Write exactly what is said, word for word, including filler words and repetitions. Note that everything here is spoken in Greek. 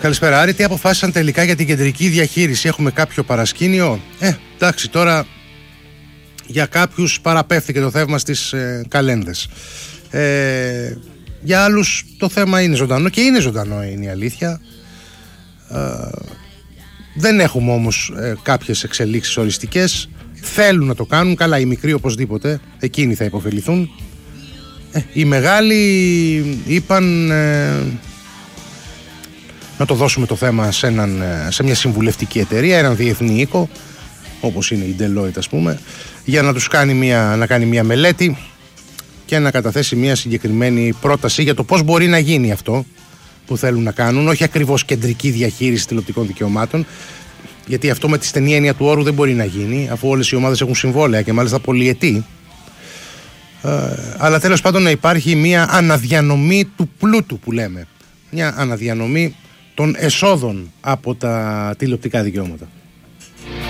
Καλησπέρα Άρη, τι αποφάσισαν τελικά για την κεντρική διαχείριση? Έχουμε κάποιο παρασκήνιο? Ε, εντάξει, τώρα για κάποιους παραπέφθηκε το θέμα στις ε, καλένδες. Ε, για άλλους το θέμα είναι ζωντανό και είναι ζωντανό, είναι η αλήθεια. Ε, δεν έχουμε όμως ε, κάποιες εξελίξεις οριστικές. Θέλουν να το κάνουν, καλά, οι μικροί οπωσδήποτε, εκείνοι θα υποφεληθούν. Ε, οι μεγάλοι είπαν ε, να το δώσουμε το θέμα σε, έναν, σε μια συμβουλευτική εταιρεία, έναν διεθνή οίκο, όπως είναι η Deloitte ας πούμε, για να τους κάνει μια, να κάνει μια μελέτη και να καταθέσει μια συγκεκριμένη πρόταση για το πώς μπορεί να γίνει αυτό που θέλουν να κάνουν, όχι ακριβώς κεντρική διαχείριση τηλεοπτικών δικαιωμάτων, γιατί αυτό με τη στενή έννοια του όρου δεν μπορεί να γίνει, αφού όλες οι ομάδες έχουν συμβόλαια και μάλιστα πολυετή. Ε, αλλά τέλος πάντων να υπάρχει μια αναδιανομή του πλούτου που λέμε, μια αναδιανομή των εσόδων από τα τηλεοπτικά δικαιώματα.